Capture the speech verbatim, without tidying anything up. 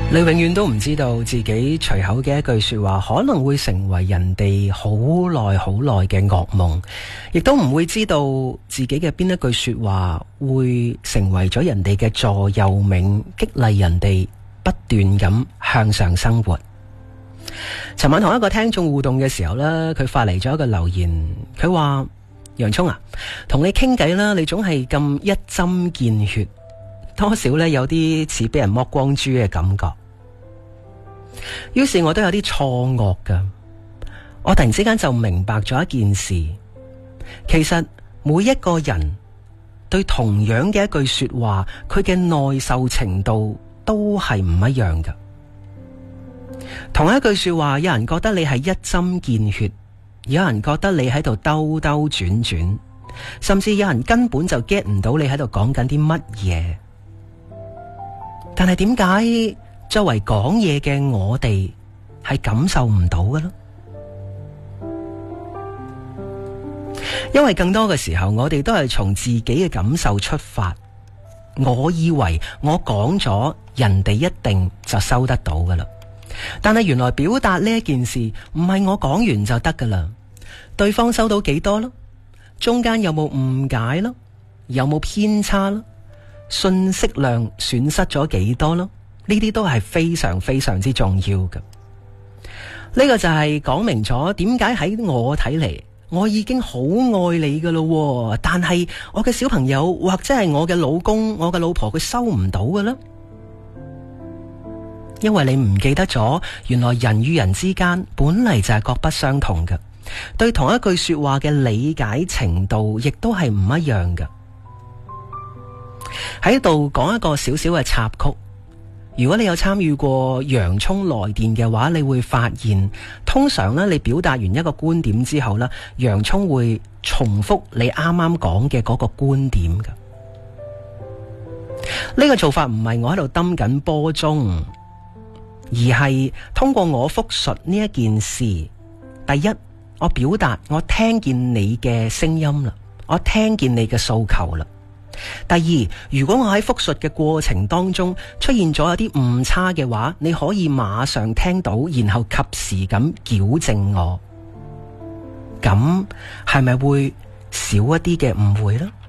你永遠都唔知道自己隨口嘅一句說話可能會成為人哋好耐好耐嘅噩夢，亦都唔會知道自己嘅邊一句說話會成為咗人哋嘅座右銘，激勵人哋不斷咁向上生活。尋晚同一個聽眾互動嘅時候呢，佢發嚟咗一個留言，佢話：洋蔥啊，同你傾偈啦，你總係咁一針見血，多少呢有啲似俾人剝光豬嘅感覺。於是我都有啲錯愕噶，我突然之間就明白咗一件事，其實每一個人對同樣嘅一句說話，佢嘅耐受程度都係唔一樣噶。同一句說話，有人覺得你係一針見血，有人覺得你喺度兜兜轉轉，甚至有人根本就 get 唔到你喺度講緊啲乜嘢。但係點解作為講嘢嘅我哋係感受唔到嘅呢？因為更多嘅時候，我哋都係從自己嘅感受出發。我以為我講咗，人哋一定就收得到噶啦。但係原來表達呢一件事唔係我講完就得噶啦，對方收到幾多咯？中間有冇誤解咯？有冇偏差咯？信息量損失咗幾多咯？呢啲都係非常非常之重要嘅。呢個就係講明咗點解喺我睇嚟，我已經好愛你噶咯，但係我嘅小朋友或者係我嘅老公、我嘅老婆，佢收唔到嘅啦。因為你唔記得咗，原來人與人之間本嚟就係各不相同嘅，對同一句說話嘅理解程度亦都係唔一樣嘅。喺度講一個小小嘅插曲，如果你有參與過洋蔥來電嘅話，你會發現通常咧，你表達完一個觀點之後咧，洋蔥會重複你啱啱講嘅嗰個觀點嘅。呢個做法唔係我喺度抌緊波鐘，而係通過我複述呢一件事。第一，我表達我聽見你嘅聲音啦，我聽見你嘅訴求啦。第二，如果我喺複述嘅過程當中出現咗有啲誤差嘅話，你可以馬上聽到，然後及時咁矯正我。咁係咪會少一啲嘅誤會呢？